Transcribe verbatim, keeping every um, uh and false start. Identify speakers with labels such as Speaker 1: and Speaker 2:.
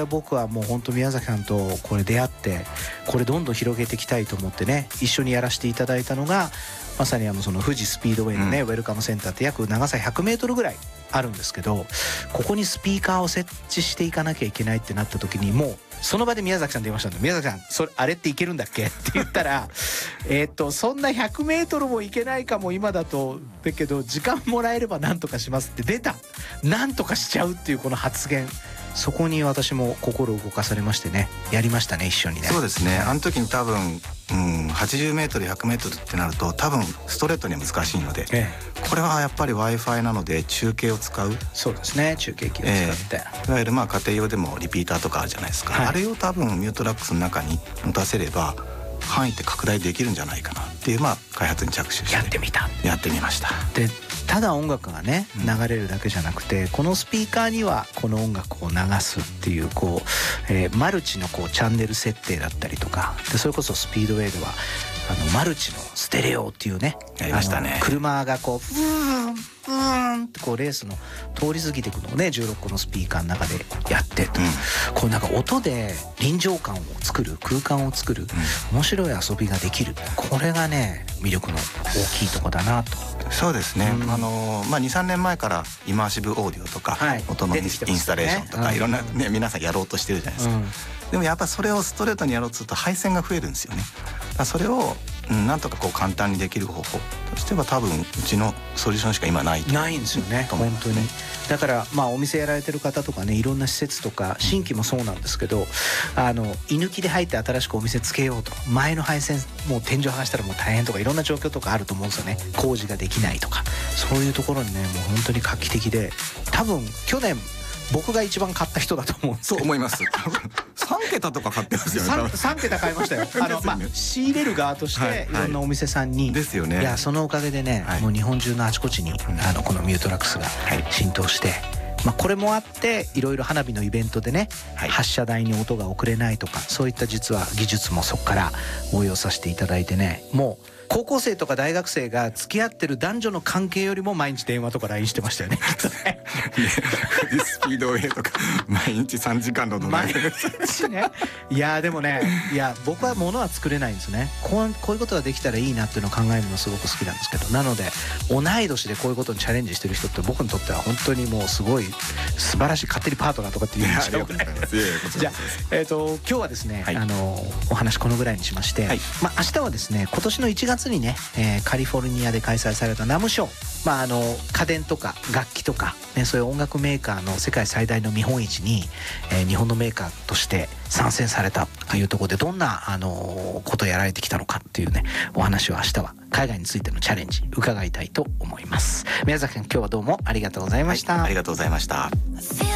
Speaker 1: 僕はもう本当宮崎さんとこれ出会ってこれどんどん広げていきたいと思ってね一緒にやらせていただいたのがまさにあのその富士スピードウェイのね、うん、ウェルカムセンターって約長さひゃくメートルぐらいあるんですけどここにスピーカーを設置していかなきゃいけないってなった時にもうその場で宮崎さん電話したんで宮崎さんそれあれっていけるんだっけって言ったらえっとそんなひゃくメートルもいけないかも今だとだけど時間もらえればなんとかしますって出たなんとかしちゃうっていうこの発言そこに私も心動かされましてねやりましたね一緒にね。
Speaker 2: そうですねあの時に多分、うん、はちじゅうメートルひゃくメートルってなると多分ストレートには難しいので、ええ、これはやっぱり Wi-Fi なので中継を使う
Speaker 1: そうですね中継機を使って、
Speaker 2: ええ、いわゆるまあ家庭用でもリピーターとかあるじゃないですか、はい、あれを多分ミュートラックスの中に持たせれば範囲って拡大できるんじゃないかなっていうまあ開発に着手して
Speaker 1: やってみた
Speaker 2: やってみました。
Speaker 1: でただ音楽がね流れるだけじゃなくて、うん、このスピーカーにはこの音楽を流すっていうこう、えー、マルチのこうチャンネル設定だったりとかでそれこそスピードウェイではあのマルチのステレオっていうね
Speaker 2: やりましたね
Speaker 1: 車がこうブーンブーンってこうレースの通り過ぎていくのをねじゅうろっこのスピーカーの中でやってと、うん、こうなんか音で臨場感を作る空間を作る、うん、面白い遊びができるこれがね魅力の大きいとこだなと。
Speaker 2: そうですね、うんあのまあ、にさんねんまえからイマーシブオーディオとか、はい、音のインスタレーションとか、ね、いろんな、ね、皆さんやろうとしてるじゃないですか、うん、でもやっぱそれをストレートにやろうとすると配線が増えるんですよね。だそれを、うん、なんとかこう簡単にできる方法としては多分うちのソリューションしか今ない
Speaker 1: ないんですよね本当に。だからまあお店やられてる方とかねいろんな施設とか新規もそうなんですけどあの居抜きで入って新しくお店つけようと前の配線もう天井剥がしたらもう大変とかいろんな状況とかあると思うんですよね。工事ができないとかそういうところにねもう本当に画期的で多分去年僕が一番買った人だと思うんです
Speaker 2: そう思いますさん桁とか買ってますよね
Speaker 1: 3, さん桁買いましたよあの、まあ、仕入れる側としていろんなお店さんに、はいはい、
Speaker 2: ですよね。
Speaker 1: いやそのおかげでね、はい、もう日本中のあちこちに、うん、あのこのミュートラックスが浸透して、はいまあ、これもあっていろいろ花火のイベントでね、はい、発射台に音が送れないとかそういった実は技術もそこから応用させていただいてねもう高校生とか大学生が付き合ってる男女の関係よりも毎日電話とか ライン してましたよねきっとね
Speaker 2: スピードウェイとか毎日さんじかんのドライブ毎
Speaker 1: 日ねいやでもねいや僕は物は作れないんですねこう、こういうことができたらいいなっていうのを考えるのすごく好きなんですけどなので同い年でこういうことにチャレンジしてる人って僕にとっては本当にもうすごい素晴らしい勝手にパートナーとかって言うんですよじゃあ、えーと、今日はですね、はい、あのお話このぐらいにしまして、はいまあ、明日はですね今年のいちがつにね、えー、カリフォルニアで開催されたナムショー、まあ、あの家電とか楽器とか、ね、そういう音楽メーカーの世界最大の見本市に、えー、日本のメーカーとして参戦されたというところでどんな、あのー、ことをやられてきたのかっていうねお話を明日は海外についてのチャレンジ伺いたいと思います。宮崎さん今日はどうもありがとうございました、
Speaker 2: はい、ありがとうございました。